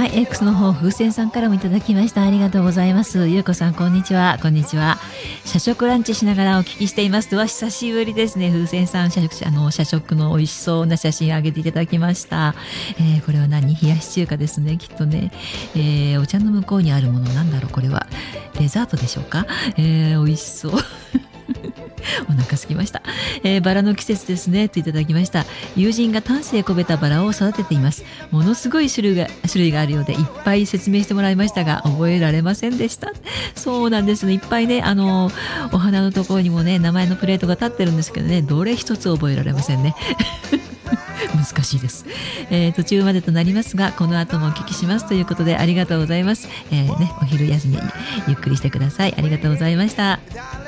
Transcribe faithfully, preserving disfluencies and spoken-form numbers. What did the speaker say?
い、X の方、風船さんからもいただきました。ありがとうございます。ゆうこさん、こんにちは。こんにちは。社食ランチしながらお聞きしています。は久しぶりですね。風船さん、社食、あの、社食の美味しそうな写真あげていただきました。えー、これは何？冷やし中華ですね。きっとね。えー、お茶の向こうにあるもの、なんだろう、これは。デザートでしょうか？えー、美味しそう。お腹すきました、えー、バラの季節ですねといただきました。友人が丹精込めたバラを育てています。ものすごい種類が種類があるようでいっぱい説明してもらいましたが覚えられませんでした。そうなんですね。いっぱいね、あのお花のところにもね名前のプレートが立ってるんですけどね、どれ一つ覚えられませんね。難しいです、えー、途中までとなりますがこの後もお聞きしますということでありがとうございます。えーね、お昼休みゆっくりしてください。ありがとうございました。